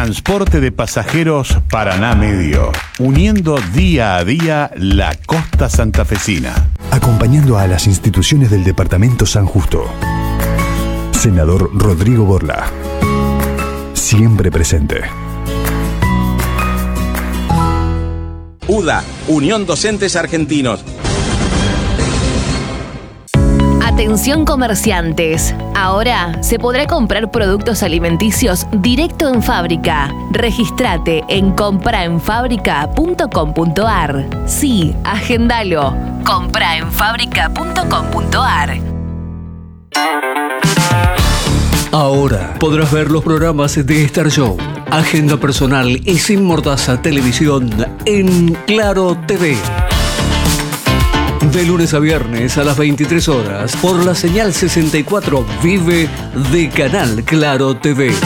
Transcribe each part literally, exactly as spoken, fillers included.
Transporte de pasajeros Paraná Medio, uniendo día a día la costa santafesina. Acompañando a las instituciones del Departamento San Justo. Senador Rodrigo Borla. Siempre presente. U D A, Unión Docentes Argentinos. Atención comerciantes, ahora se podrá comprar productos alimenticios directo en fábrica. Regístrate en compra en fábrica punto com punto a r. Sí, agendalo. compra en fábrica punto com punto a r. Ahora podrás ver los programas de Star Show, Agenda Personal y Sin Mordaza Televisión en Claro T V. De lunes a viernes a las veintitrés horas por la señal sesenta y cuatro Vive de Canal Claro T V.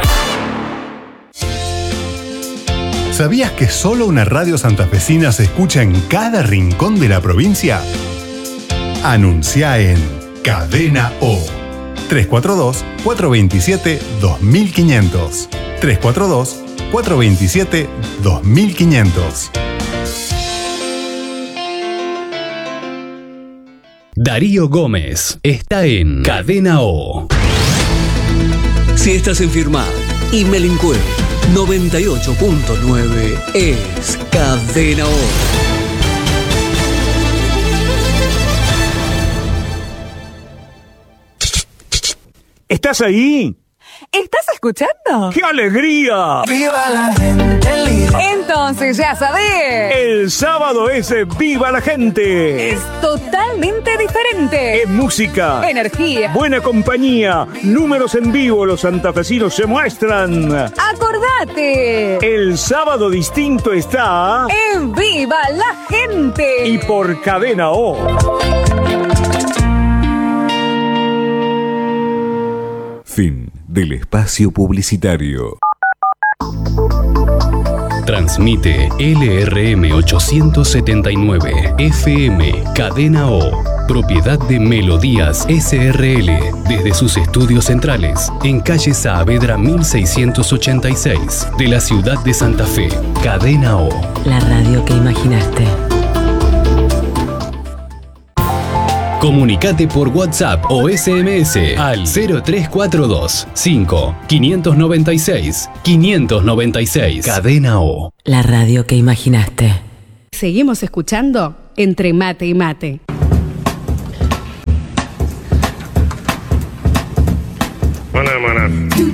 ¿Sabías que solo una radio santafesina se escucha en cada rincón de la provincia? Anuncia en Cadena O. tres cuatro dos, cuatro dos siete, dos mil quinientos. tres cuatro dos, cuatro dos siete, dos mil quinientos. Darío Gómez está en Cadena O. Si estás en Firmat y Melincue, noventa y ocho punto nueve es Cadena O. ¿Estás ahí? ¿Estás escuchando? ¡Qué alegría! ¡Viva la gente libre! Entonces ya sabés. El sábado es Viva la Gente. Es totalmente diferente. Es música, energía, buena compañía, números en vivo. Los santafesinos se muestran. ¡Acordate! El sábado distinto está en Viva la Gente. Y por Cadena O. Fin del espacio publicitario. Transmite L R M ochocientos setenta y nueve F M Cadena O, propiedad de Melodías S R L, desde sus estudios centrales en calle Saavedra mil seiscientos ochenta y seis de la ciudad de Santa Fe. Cadena O, la radio que imaginaste. Comunicate por WhatsApp o S M S al cero tres cuatro dos, cinco, cinco nueve seis, cinco nueve seis. Cadena O. La radio que imaginaste. Seguimos escuchando Entre Mate y Mate. Maná, maná.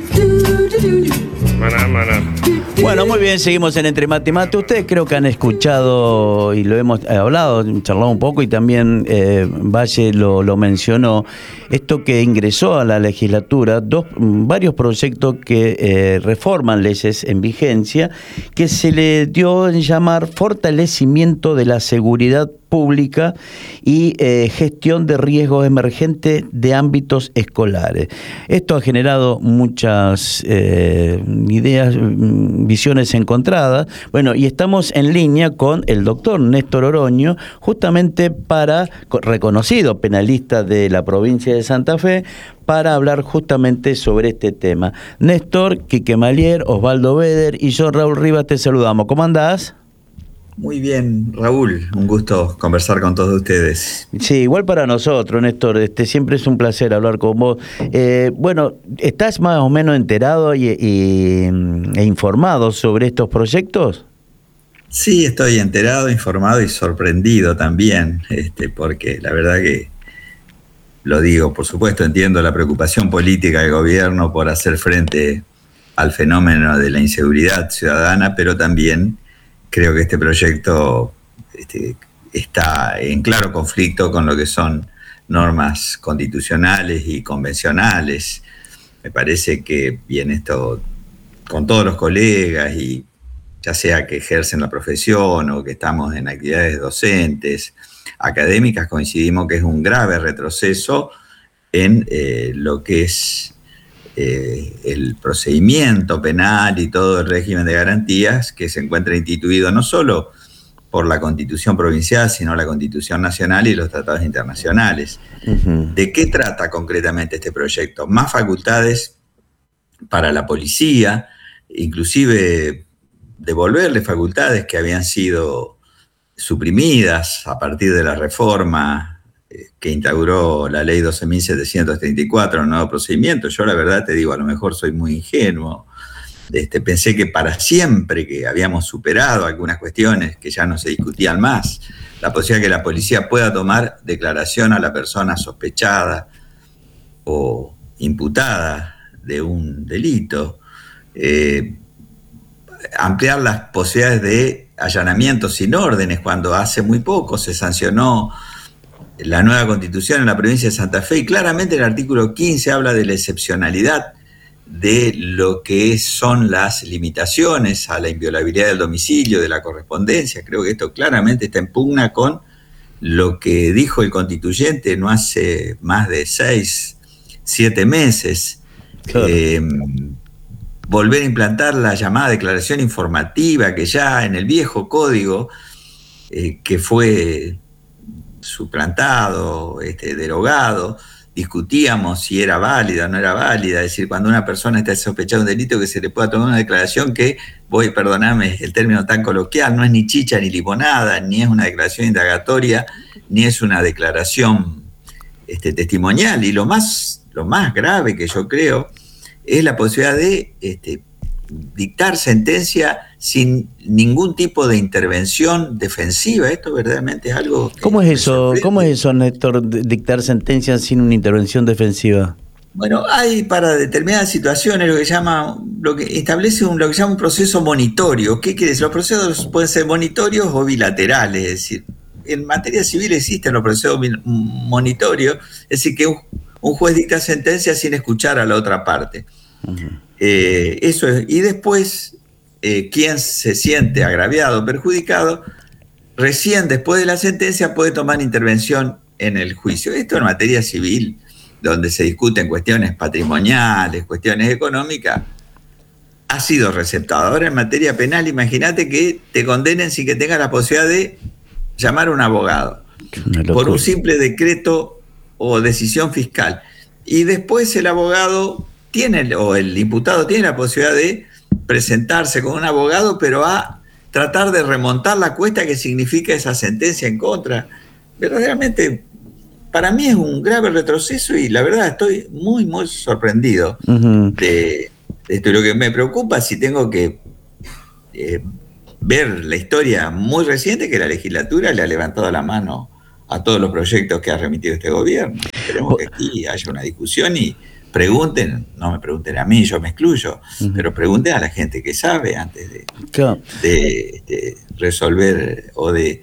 Maná, maná. Bueno, muy bien, seguimos en Entre Mate y Mate. Ustedes creo que han escuchado y lo hemos hablado, charlado un poco y también eh, Valle lo, lo mencionó, esto que ingresó a la legislatura, dos, varios proyectos que eh, reforman leyes en vigencia, que se le dio en llamar fortalecimiento de la seguridad pública y eh, gestión de riesgos emergentes de ámbitos escolares. Esto ha generado muchas eh, ideas, visiones encontradas. Bueno, y estamos en línea con el doctor Néstor Oroño, justamente para, reconocido penalista de la provincia de Santa Fe, para hablar justamente sobre este tema. Néstor, Quique Malier, Osvaldo Beder y yo, Raúl Rivas, te saludamos. ¿Cómo andás? Muy bien, Raúl, un gusto conversar con todos ustedes. Sí, igual para nosotros, Néstor, este, siempre es un placer hablar con vos. Eh, bueno, ¿estás más o menos enterado y, y, e informado sobre estos proyectos? Sí, estoy enterado, informado y sorprendido también, este, porque la verdad que, lo digo, por supuesto, entiendo la preocupación política del gobierno por hacer frente al fenómeno de la inseguridad ciudadana, pero también creo que este proyecto este, está en claro conflicto con lo que son normas constitucionales y convencionales. Me parece que, bien, esto con todos los colegas, y ya sea que ejercen la profesión o que estamos en actividades docentes, académicas, coincidimos que es un grave retroceso en eh, lo que es Eh, el procedimiento penal y todo el régimen de garantías que se encuentra instituido no solo por la Constitución provincial, sino la Constitución nacional y los tratados internacionales. Uh-huh. ¿De qué trata concretamente este proyecto? Más facultades para la policía, inclusive devolverle facultades que habían sido suprimidas a partir de la reforma eh, que instauró la ley doce mil setecientos treinta y cuatro, un nuevo procedimiento. Yo la verdad te digo, a lo mejor soy muy ingenuo. Este, pensé que para siempre, que habíamos superado algunas cuestiones que ya no se discutían más, la posibilidad de que la policía pueda tomar declaración a la persona sospechada o imputada de un delito, eh, ampliar las posibilidades de allanamientos sin órdenes, cuando hace muy poco se sancionó la nueva constitución en la provincia de Santa Fe, y claramente el artículo quince habla de la excepcionalidad de lo que son las limitaciones a la inviolabilidad del domicilio, de la correspondencia. Creo que esto claramente está en pugna con lo que dijo el constituyente no hace más de seis, siete meses. Claro. Eh, volver a implantar la llamada declaración informativa, que ya en el viejo código, eh, que fue suplantado, este, derogado, discutíamos si era válida o no era válida. Es decir, cuando una persona está sospechada de un delito, que se le pueda tomar una declaración que, voy, perdoname el término tan coloquial, no es ni chicha ni limonada, ni es una declaración indagatoria, ni es una declaración este, testimonial. Y lo más, lo más grave que yo creo es la posibilidad de este, dictar sentencia sin ningún tipo de intervención defensiva. Esto verdaderamente es algo... ¿Cómo es eso, ¿Cómo es eso, Néstor, dictar sentencia sin una intervención defensiva? Bueno, hay para determinadas situaciones lo que llama, lo que establece un, lo que llama un proceso monitorio. ¿Qué quiere decir? Los procesos pueden ser monitorios o bilaterales, es decir, en materia civil existen los procesos monitorios, es decir, que un, un juez dicta sentencia sin escuchar a la otra parte. Uh-huh. Eh, eso es, y después, eh, quien se siente agraviado o perjudicado, recién después de la sentencia puede tomar intervención en el juicio. Esto en materia civil, donde se discuten cuestiones patrimoniales, cuestiones económicas, ha sido receptado. Ahora en materia penal, imagínate que te condenen sin que tengas la posibilidad de llamar a un abogado por un simple decreto o decisión fiscal. Y después el abogado tiene, o el imputado tiene la posibilidad de presentarse con un abogado, pero a tratar de remontar la cuesta que significa esa sentencia en contra. Verdaderamente, para mí es un grave retroceso y la verdad estoy muy, muy sorprendido uh-huh. de, de esto. Lo que me preocupa, si tengo que eh, ver la historia muy reciente, que la legislatura le ha levantado la mano a todos los proyectos que ha remitido este gobierno. Esperemos que aquí haya una discusión y pregunten, no me pregunten a mí, yo me excluyo, uh-huh. pero pregunten a la gente que sabe antes de, claro. de, de resolver o de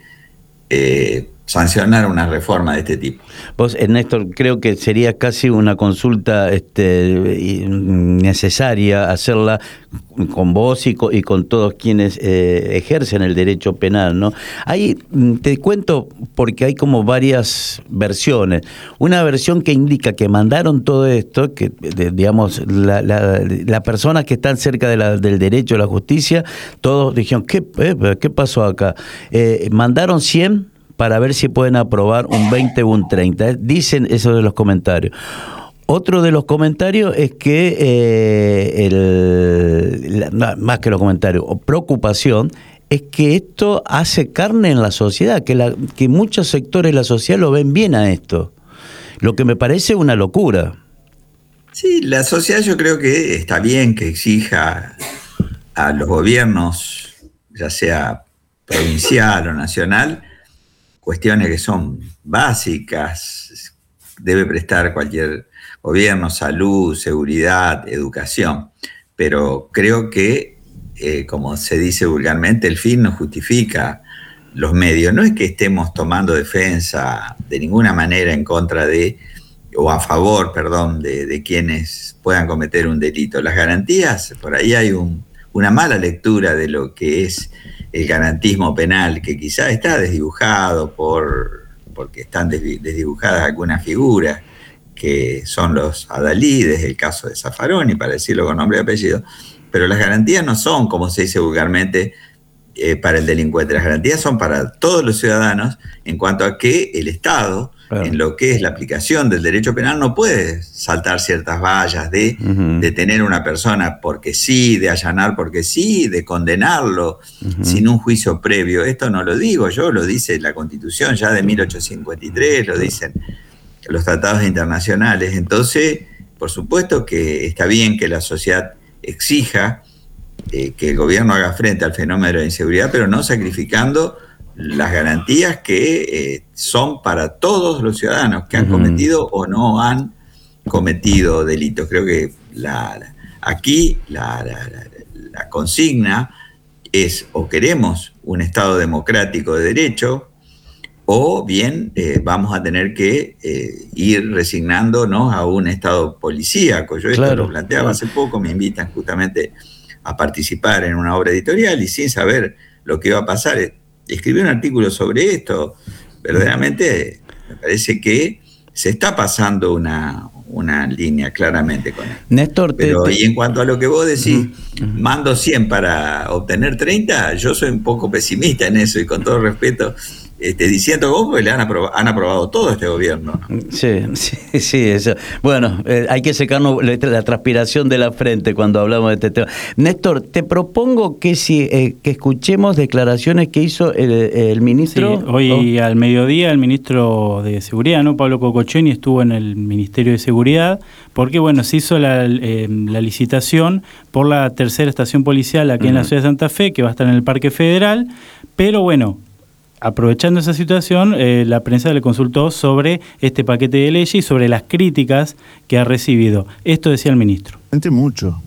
eh, sancionar una reforma de este tipo. Vos, Néstor, creo que sería casi una consulta este, necesaria hacerla con vos y con, y con todos quienes eh, ejercen el derecho penal, ¿no? Ahí te cuento porque hay como varias versiones. Una versión que indica que mandaron todo esto, que de, digamos, la, la, la personas que están cerca de la, del derecho a la justicia, todos dijeron, ¿qué, eh, qué pasó acá? Eh, mandaron cien para ver si pueden aprobar un veinte o un treinta. Dicen eso de los comentarios. Otro de los comentarios es que, eh, el, la, más que los comentarios, o preocupación, es que esto hace carne en la sociedad, que, la, que muchos sectores de la sociedad lo ven bien a esto, lo que me parece una locura. Sí, la sociedad yo creo que está bien que exija a los gobiernos, ya sea provincial o nacional, cuestiones que son básicas, debe prestar cualquier gobierno, salud, seguridad, educación, pero creo que, eh, como se dice vulgarmente, el fin no justifica los medios. No es que estemos tomando defensa de ninguna manera en contra de, o a favor, perdón, de, de quienes puedan cometer un delito. Las garantías, por ahí hay un, una mala lectura de lo que es el garantismo penal, que quizá está desdibujado por, porque están desdibujadas algunas figuras, que son los adalides, el caso de Zaffaroni, para decirlo con nombre y apellido, pero las garantías no son, como se dice vulgarmente, eh, para el delincuente. Las garantías son para todos los ciudadanos en cuanto a que el Estado Claro. En lo que es la aplicación del derecho penal no puede saltar ciertas vallas de uh-huh. detener a una persona porque sí, de allanar porque sí, de condenarlo uh-huh. sin un juicio previo. Esto no lo digo yo, lo dice la Constitución ya de mil ochocientos cincuenta y tres, lo dicen los tratados internacionales. Entonces, por supuesto que está bien que la sociedad exija eh, que el gobierno haga frente al fenómeno de la inseguridad, pero no sacrificando las garantías que eh, son para todos los ciudadanos que han uh-huh. cometido o no han cometido delitos. Creo que la, la, aquí la, la, la, la consigna es o queremos un Estado democrático de derecho o bien eh, vamos a tener que eh, ir resignándonos a un Estado policíaco. Yo esto claro, lo planteaba claro. hace poco, me invitan justamente a participar en una obra editorial y sin saber lo que iba a pasar, escribí un artículo sobre esto. Verdaderamente me parece que se está pasando una, una línea claramente con él. Néstor, Pero, te, te... y en cuanto a lo que vos decís, uh-huh. mando cien para obtener treinta, yo soy un poco pesimista en eso y con todo respeto, este, diciendo vos, porque le han aprobado, han aprobado todo este gobierno, ¿no? Sí, sí, sí, eso. Bueno, eh, hay que secarnos la transpiración de la frente cuando hablamos de este tema. Néstor, te propongo que si eh, que escuchemos declaraciones que hizo el, el ministro. Sí, hoy oh. al mediodía el ministro de Seguridad, ¿no? Pablo Cococheni, estuvo en el Ministerio de Seguridad, porque bueno, se hizo la, eh, la licitación por la tercera estación policial aquí uh-huh. en la ciudad de Santa Fe, que va a estar en el Parque Federal, pero bueno, aprovechando esa situación, eh, la prensa le consultó sobre este paquete de leyes y sobre las críticas que ha recibido. Esto decía el ministro. Mucho,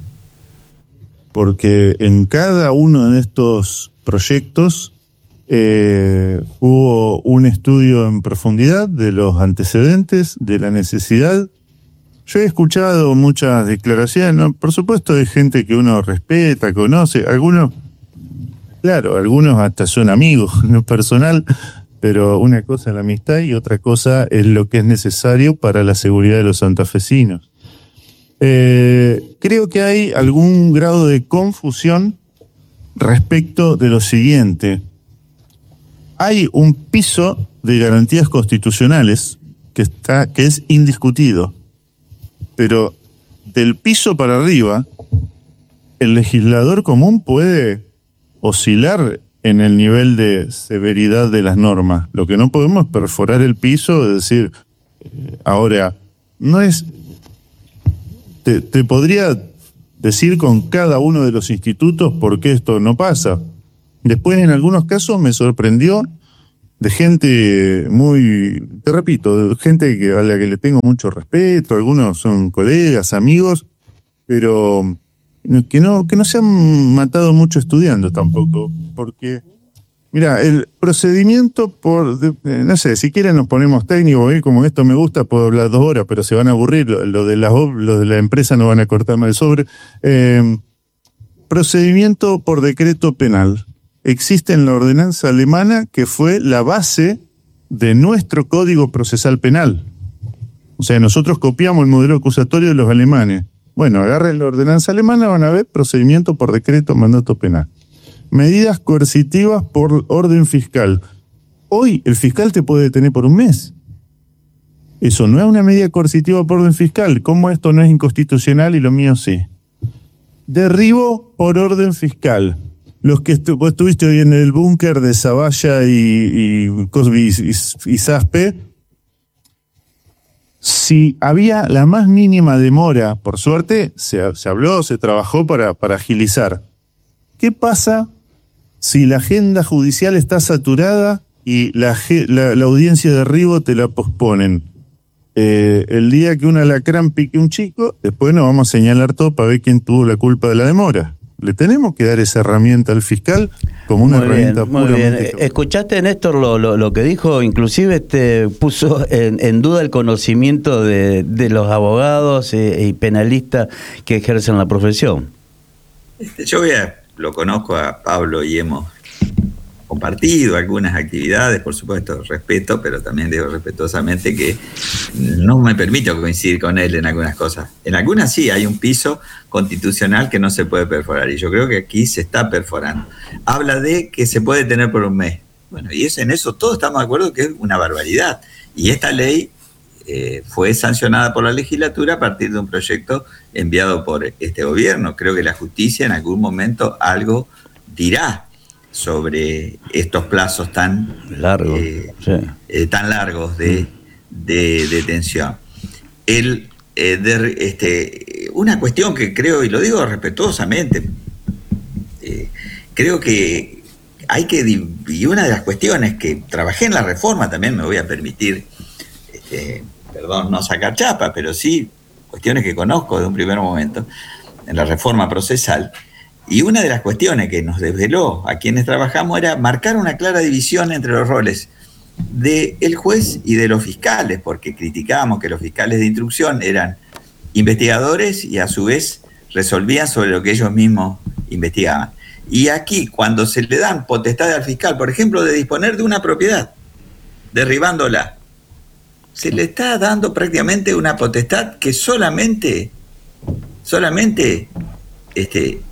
porque en cada uno de estos proyectos eh, hubo un estudio en profundidad de los antecedentes, de la necesidad. Yo he escuchado muchas declaraciones, ¿no? Por supuesto de gente que uno respeta, conoce, algunos... Claro, algunos hasta son amigos, no personal, pero una cosa es la amistad y otra cosa es lo que es necesario para la seguridad de los santafesinos. Eh, creo que hay algún grado de confusión respecto de lo siguiente. Hay un piso de garantías constitucionales que está, que es indiscutido, pero del piso para arriba, el legislador común puede oscilar en el nivel de severidad de las normas. Lo que no podemos es perforar el piso, es decir, eh, ahora, no es... Te, te podría decir con cada uno de los institutos por qué esto no pasa. Después, en algunos casos, me sorprendió de gente muy, te repito, de gente que, a la que le tengo mucho respeto, algunos son colegas, amigos, pero... Que no, que no se han matado mucho estudiando tampoco, porque, mira, el procedimiento por, no sé, si quieren nos ponemos técnicos, ¿eh? Como esto me gusta, puedo hablar dos horas, pero se van a aburrir, lo, lo de la, lo de la empresa no van a cortarme el sobre. Eh, procedimiento por decreto penal. Existe en la ordenanza alemana que fue la base de nuestro Código Procesal Penal. O sea, nosotros copiamos el modelo acusatorio de los alemanes. Bueno, agarren la ordenanza alemana, van a ver procedimiento por decreto, mandato penal. Medidas coercitivas por orden fiscal. Hoy el fiscal te puede detener por un mes. Eso no es una medida coercitiva por orden fiscal. ¿Cómo esto no es inconstitucional y lo mío sí? Derribo por orden fiscal. Los que estu- vos estuviste hoy en el búnker de Zavalla y, y, y, y, y Zaspe, si había la más mínima demora, por suerte, se, se habló, se trabajó para, para agilizar. ¿Qué pasa si la agenda judicial está saturada y la, la, la audiencia de derribo te la posponen? Eh, el día que un alacrán pique un chico, después nos vamos a señalar todo para ver quién tuvo la culpa de la demora. Le tenemos que dar esa herramienta al fiscal como una muy herramienta bien, muy puramente... bien. ¿Escuchaste, Néstor, lo, lo, lo que dijo? Inclusive este, puso en, en duda el conocimiento de, de los abogados eh, y penalistas que ejercen la profesión. Este, yo voy a, lo conozco a Pablo y hemos compartido algunas actividades, por supuesto, respeto, pero también digo respetuosamente que no me permito coincidir con él en algunas cosas. En algunas sí hay un piso constitucional que no se puede perforar, y yo creo que aquí se está perforando. Habla de que se puede tener por un mes. Bueno, y es en eso todos estamos de acuerdo que es una barbaridad. Y esta ley eh, fue sancionada por la legislatura a partir de un proyecto enviado por este gobierno. Creo que la justicia en algún momento algo dirá sobre estos plazos tan largos, eh, sí. eh, tan largos de, de detención. El, eh, de, este, una cuestión que creo, y lo digo respetuosamente, eh, creo que hay que, y una de las cuestiones que trabajé en la reforma, también me voy a permitir, este, perdón, no sacar chapa, pero sí cuestiones que conozco de un primer momento, en la reforma procesal. Y una de las cuestiones que nos desveló a quienes trabajamos era marcar una clara división entre los roles del juez y de los fiscales, porque criticábamos que los fiscales de instrucción eran investigadores y a su vez resolvían sobre lo que ellos mismos investigaban. Y aquí, cuando se le dan potestad al fiscal, por ejemplo, de disponer de una propiedad, derribándola, se le está dando prácticamente una potestad que solamente, solamente este,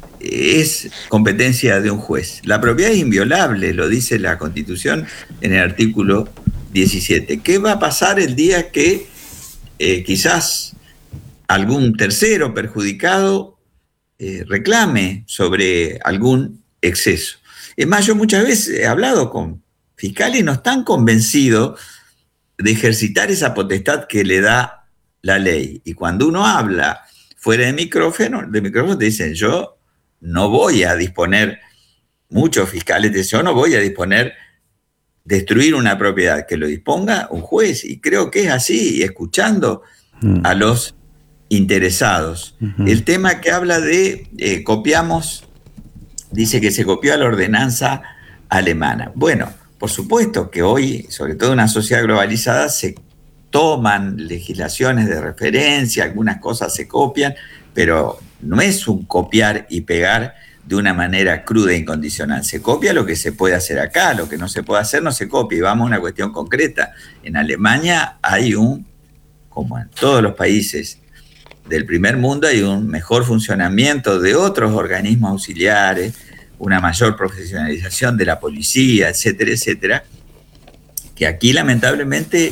es competencia de un juez. La propiedad es inviolable, lo dice la Constitución en el artículo diecisiete. ¿Qué va a pasar el día que eh, quizás algún tercero perjudicado eh, reclame sobre algún exceso? Es más, yo muchas veces he hablado con fiscales y no están convencidos de ejercitar esa potestad que le da la ley. Y cuando uno habla fuera de micrófono, de micrófono te dicen, yo no voy a disponer, muchos fiscales dicen, yo no voy a disponer, destruir una propiedad, que lo disponga un juez. Y creo que es así, escuchando mm. a los interesados. Uh-huh. El tema que habla de, eh, copiamos, dice que se copió a la ordenanza alemana. Bueno, por supuesto que hoy, sobre todo en una sociedad globalizada, se toman legislaciones de referencia, algunas cosas se copian, pero no es un copiar y pegar de una manera cruda e incondicional. Se copia lo que se puede hacer acá, lo que no se puede hacer no se copia. Y vamos a una cuestión concreta. En Alemania hay un, como en todos los países del primer mundo, hay un mejor funcionamiento de otros organismos auxiliares, una mayor profesionalización de la policía, etcétera, etcétera, que aquí lamentablemente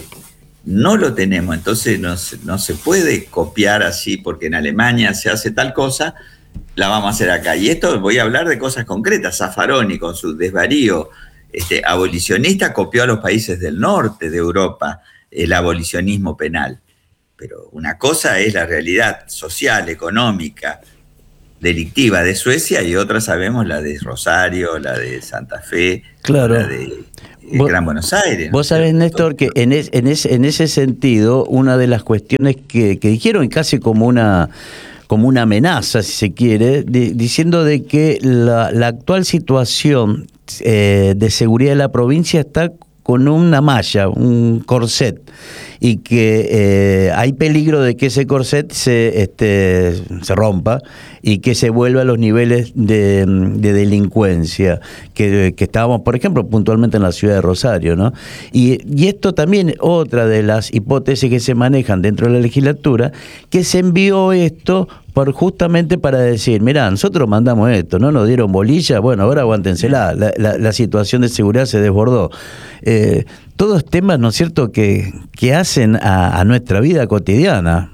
no lo tenemos. Entonces no, no se puede copiar así, porque en Alemania se hace tal cosa, la vamos a hacer acá. Y esto voy a hablar de cosas concretas. Zaffaroni, con su desvarío este, abolicionista, copió a los países del norte de Europa el abolicionismo penal. Pero una cosa es la realidad social, económica, delictiva de Suecia, y otra sabemos la de Rosario, la de Santa Fe, claro. la de eh, Gran Buenos Aires. Vos sabés, Néstor, que en, es, en, es, en ese sentido, una de las cuestiones que, que dijeron casi como una, como una amenaza, si se quiere, de, diciendo de que la, la actual situación eh, de seguridad de la provincia está con una malla, un corset, y que eh, hay peligro de que ese corset se, este, se rompa y que se vuelva a los niveles de, de delincuencia que, que estábamos, por ejemplo, puntualmente en la ciudad de Rosario, ¿no? Y, y esto también, otra de las hipótesis que se manejan dentro de la legislatura, que se envió esto por justamente para decir, mirá, nosotros mandamos esto, no nos dieron bolilla, bueno, ahora aguántensela, la, la, la situación de seguridad se desbordó. Eh, todos temas, ¿no es cierto?, que, que hacen a, a nuestra vida cotidiana.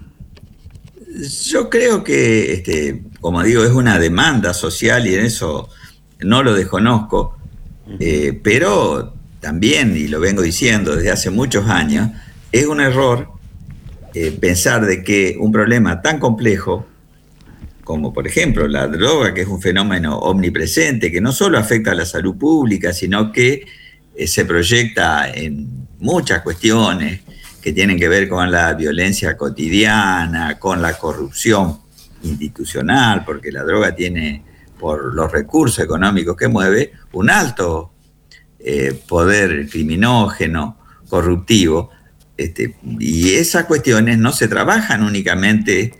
Yo creo que, este, como digo, es una demanda social y en eso no lo desconozco, eh, pero también, y lo vengo diciendo desde hace muchos años, es un error eh, pensar de que un problema tan complejo como por ejemplo la droga, que es un fenómeno omnipresente, que no solo afecta a la salud pública, sino que eh, se proyecta en muchas cuestiones que tienen que ver con la violencia cotidiana, con la corrupción institucional, porque la droga tiene, por los recursos económicos que mueve, un alto eh, poder criminógeno, corruptivo, este, y esas cuestiones no se trabajan únicamente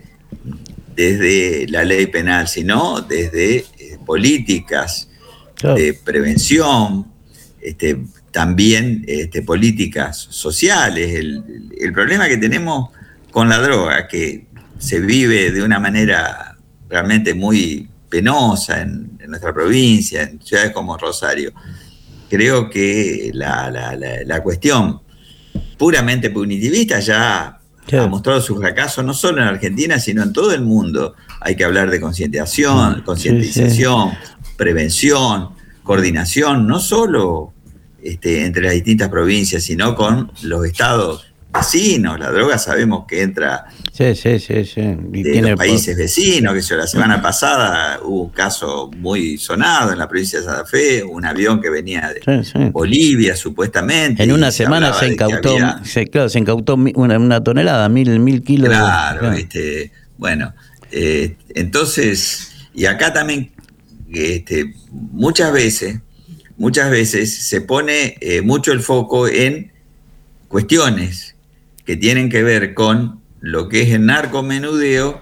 desde la ley penal, sino desde eh, políticas claro. de prevención, este, también este, políticas sociales. El, el problema que tenemos con la droga, que se vive de una manera realmente muy penosa en, en nuestra provincia, en ciudades como Rosario, creo que la, la, la, la cuestión puramente punitivista ya sí. ha mostrado su fracaso no solo en Argentina, sino en todo el mundo. Hay que hablar de concientización, concientización, sí, sí. prevención, coordinación, no solo este, entre las distintas provincias, sino con los estados vecinos. La droga sabemos que entra sí, sí, sí, sí. Y de tiene los países vecinos, que eso, la semana pasada hubo un caso muy sonado en la provincia de Santa Fe, un avión que venía de sí, sí. Bolivia supuestamente. En una semana se incautó, había, se, claro, se incautó una, una tonelada, mil, mil kilos. Claro, de, claro. Este, bueno, eh, entonces, y acá también este, muchas veces, muchas veces se pone eh, mucho el foco en cuestiones que tienen que ver con lo que es el narcomenudeo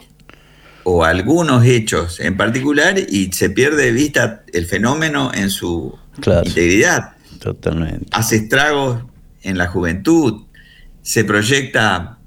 o algunos hechos en particular y se pierde de vista el fenómeno en su claro, integridad. Totalmente. Hace estragos en la juventud, se proyecta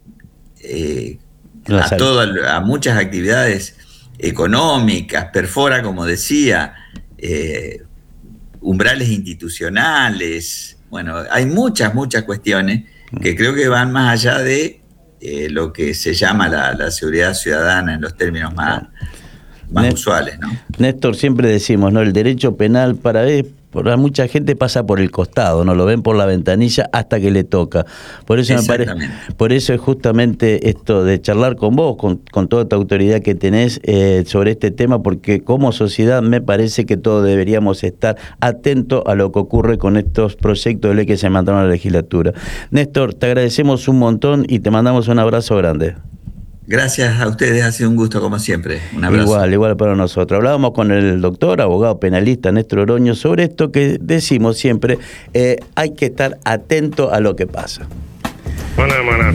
eh, a, todas, a muchas actividades económicas, perfora, como decía, eh, umbrales institucionales. Bueno, hay muchas, muchas cuestiones que creo que van más allá de eh, lo que se llama la, la seguridad ciudadana en los términos más, más Néstor, usuales, ¿no? Néstor, siempre decimos, ¿no? El derecho penal para, para mucha gente pasa por el costado, no lo ven por la ventanilla hasta que le toca. Por eso me parece, por eso es justamente esto de charlar con vos, con, con toda tu autoridad que tenés eh, sobre este tema, porque como sociedad me parece que todos deberíamos estar atentos a lo que ocurre con estos proyectos de ley que se mandaron a la legislatura. Néstor, te agradecemos un montón y te mandamos un abrazo grande. Gracias a ustedes, ha sido un gusto como siempre. Un abrazo. Igual, igual para nosotros. Hablábamos con el doctor, abogado penalista Néstor Oroño sobre esto que decimos siempre, eh, hay que estar atento a lo que pasa. Maná, maná.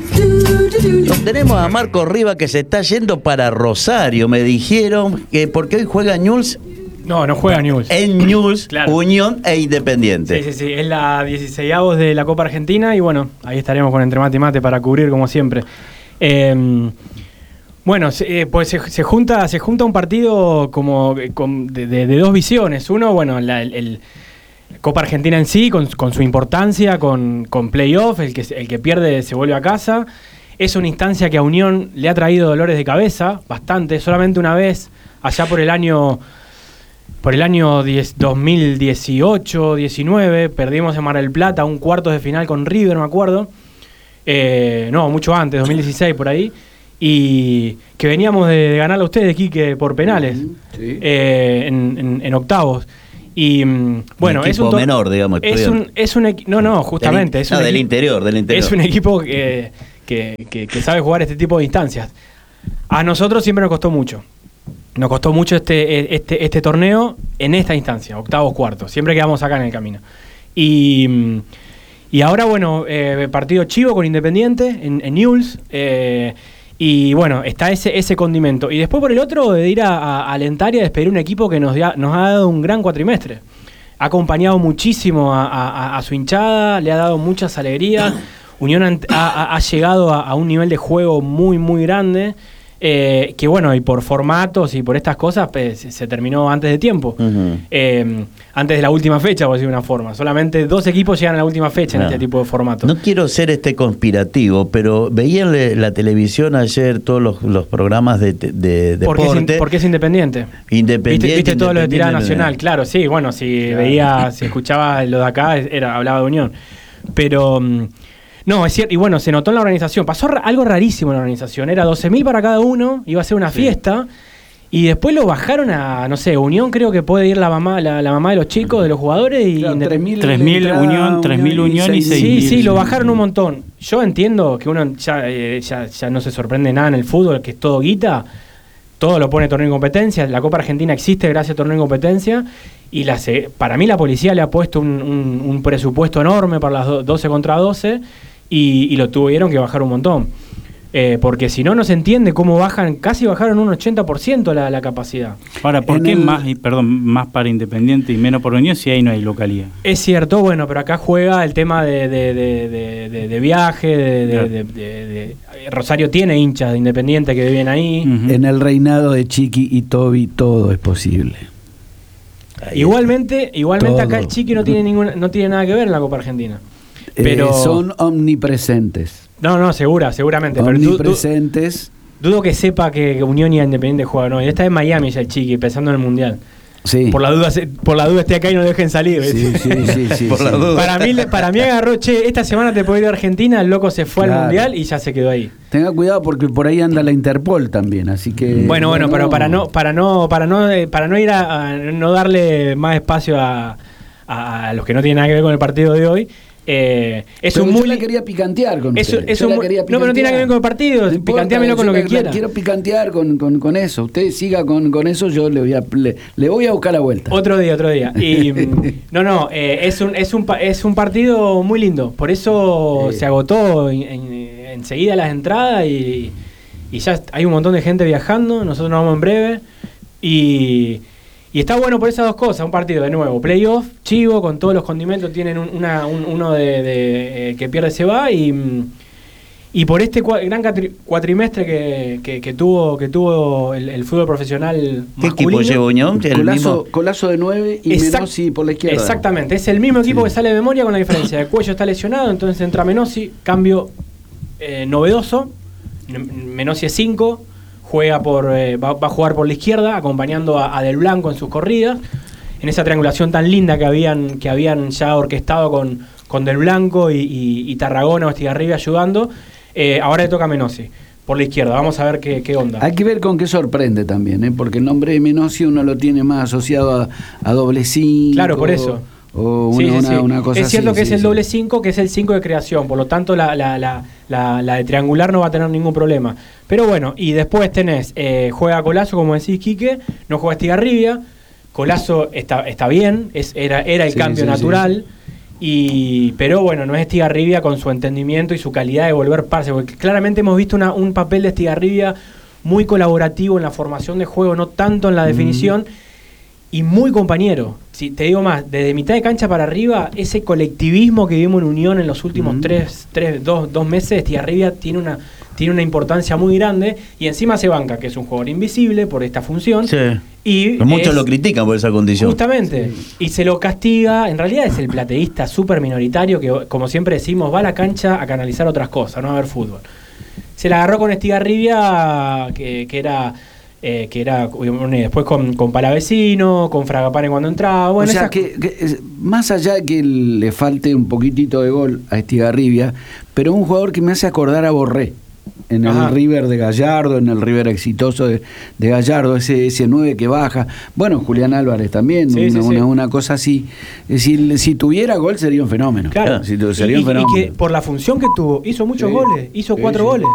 Nos tenemos a Marco Riva que se está yendo para Rosario, me dijeron, que porque hoy juega Newell's. No, no juega Newell's. En Newell's, claro. Unión e Independiente. Sí, sí, sí, es la dieciseisavos de la Copa Argentina y bueno, ahí estaremos con Entre Mate y Mate para cubrir como siempre. Eh, bueno, eh, pues se, se junta se junta un partido como con, de, de, de dos visiones. Uno, bueno, la el, el Copa Argentina en sí, con, con su importancia, con, con playoff, el que, el que pierde se vuelve a casa. Es una instancia que a Unión le ha traído dolores de cabeza, bastante. Solamente una vez, allá por el año por el año dos mil dieciocho diecinueve, perdimos en Mar del Plata un cuartos de final con River, me acuerdo. Eh, no, mucho antes, dos mil dieciséis por ahí, y que veníamos de, de ganarle a ustedes, Quique, por penales, uh-huh, sí. eh, en, en, en octavos. Y bueno, un es un to- menor, digamos. Es un, es un equ- no, no, justamente. Del, es un no, equi- del interior, del interior. Es un equipo que, que, que, que sabe jugar este tipo de instancias. A nosotros siempre nos costó mucho. Nos costó mucho este, este, este torneo en esta instancia, octavos, cuartos. Siempre quedamos acá en el camino. Y... Y ahora, bueno, eh, partido chivo con Independiente en, en Newell's. Eh, y bueno, está ese, ese condimento. Y después por el otro, de ir a, a, a alentar y a despedir un equipo que nos, da, nos ha dado un gran cuatrimestre. Ha acompañado muchísimo a, a, a su hinchada, le ha dado muchas alegrías. Unión ha, ha, ha llegado a, a un nivel de juego muy, muy grande. Eh, que bueno, y por formatos y por estas cosas pues, se terminó antes de tiempo. Uh-huh. Eh, antes de la última fecha, por decir de una forma. Solamente dos equipos llegan a la última fecha no. en este tipo de formatos. No quiero ser este conspirativo, pero veían la televisión ayer todos los, los programas de, de, de porque deporte. Es, porque es independiente. Independiente. Viste, viste todo lo de tirada nacional, claro, sí, bueno, si claro. veía, si escuchaba lo de acá, era, hablaba de Unión. Pero... No, es cierto, y bueno, se notó en la organización. Pasó ra- algo rarísimo en la organización. Era doce mil para cada uno, iba a ser una sí. fiesta. Y después lo bajaron a, no sé, Unión, creo que puede ir la mamá la, la mamá de los chicos, de los jugadores. Y claro, tres mil Unión, tres mil Unión y seis mil. Sí, sí, lo bajaron un montón. Yo entiendo que uno ya, eh, ya, ya no se sorprende nada en el fútbol, que es todo guita. Todo lo pone torneo en competencia. La Copa Argentina existe gracias a torneo en competencia. Y la, para mí la policía le ha puesto un, un, un presupuesto enorme para las doce contra doce. Y, y lo tuvieron que bajar un montón. Eh, porque si no, no se entiende cómo bajan, casi bajaron un ochenta por ciento la, la capacidad. Ahora, ¿por en qué el... más, y perdón, más para Independiente y menos por Unión si ahí no hay localidad? Es cierto, bueno, pero acá juega el tema de, de, de, de, de, de viaje, de, de, claro. de, de, de, de Rosario tiene hinchas de Independiente que viven ahí. Uh-huh. En el reinado de Chiqui y Toby todo es posible. Ahí igualmente, igualmente todo. Acá el Chiqui no tiene ninguna, no tiene nada que ver en la Copa Argentina. Pero Eh, son omnipresentes. No, no, segura, seguramente. Omnipresentes. Pero du- dudo que sepa que Unión y Independiente juegan hoy. Esta es Miami ya el Chiqui, pensando en el Mundial. Sí. Por la duda, se- por la duda esté acá y no lo dejen salir. Sí, sí, sí, sí, Por sí. la duda. Para mí, para mí agarró, che, esta semana te puedo ir a Argentina, el loco se fue Claro. al Mundial y ya se quedó ahí. Tenga cuidado porque por ahí anda la Interpol también, así que. Bueno, bueno, pero para no, para no, para no, eh, para no ir a, a no darle más espacio a, a, a los que no tienen nada que ver con el partido de hoy. Eh, es Pero un yo muy la quería picantear con es, ustedes. es Yo un la mu- quería no, pero no tiene nada que ver con el partido. No importa, Picanteámelo con yo lo que la- quiera. la Quiero picantear con, con, con eso. Usted siga con, con eso, yo le voy a le, le voy a buscar la vuelta. Otro día, otro día. Y mm, no, no, eh, es un es un pa- es un partido muy lindo. Por eso Sí. se agotó en- en- enseguida las entradas y, y ya hay un montón de gente viajando. Nosotros nos vamos en breve y Y está bueno por esas dos cosas, un partido de nuevo, playoff, chivo, con todos los condimentos, tienen un, una, un- uno de, de eh, que pierde se va y, mm, y por este cua- gran catri- cuatrimestre que, que, que tuvo que tuvo el, el fútbol profesional ¿Qué masculino. equipo llevó Unión? El Colazo, mismo. Colazo de nueve y Exact- Menossi por la izquierda. Exactamente, es el mismo equipo que sale de memoria con la diferencia. El Cuello está lesionado, entonces entra Menossi, cambio eh, novedoso. Menossi es cinco, juega por, eh, va, va a jugar por la izquierda, acompañando a, a Del Blanco en sus corridas. En esa triangulación tan linda que habían, que habían ya orquestado con, con Del Blanco y, y, y Tarragona o Estigarribia ayudando. Eh, ahora le toca a Menossi por la izquierda. Vamos a ver qué, qué onda. Hay que ver con qué sorprende también, ¿eh? Porque el nombre de Menossi uno lo tiene más asociado a, a doble cinco. Claro, por eso. O una, Sí, sí, una, sí. una cosa es cierto así, que sí, es el sí. doble cinco, que es el cinco de creación, por lo tanto la, la, la, la, la de triangular no va a tener ningún problema. Pero bueno, y después tenés, eh, juega Colazo, como decís, Quique, no juega Estigarribia, Colazo está, está bien, es, era, era el Sí, cambio sí, natural, y pero bueno, no es Estigarribia con su entendimiento y su calidad de volver parce, porque claramente hemos visto una, un papel de Estigarribia muy colaborativo en la formación de juego, no tanto en la definición, y muy compañero. Si te digo más, desde mitad de cancha para arriba, ese colectivismo que vimos en Unión en los últimos Mm. tres, tres, dos, dos meses, Estigarribia tiene una, tiene una importancia muy grande, y encima se banca, que es un jugador invisible por esta función. Sí. Y Pero muchos es- lo critican por esa condición. Justamente, y se lo castiga, en realidad es el plateísta súper minoritario que, como siempre decimos, va a la cancha a canalizar otras cosas, no a ver fútbol. Se la agarró con Estigarribia, que, que era... Eh, que era bueno, y después con, con Palavecino, con Fragapane cuando entraba. Bueno, o sea, esas- que, que es- más allá de que le falte un poquitito de gol a Estigarribia, pero un jugador que me hace acordar a Borré. En Ajá. el River de Gallardo, en el River exitoso de, de Gallardo, ese, ese nueve que baja. Bueno, Julián Álvarez también, Sí, una, sí, sí. una- una cosa así. Es decir, si tuviera gol sería un fenómeno. Claro, Si tu- y, sería y- un fenómeno. y que por la función que tuvo, hizo muchos Sí. goles, hizo Sí, cuatro sí. goles.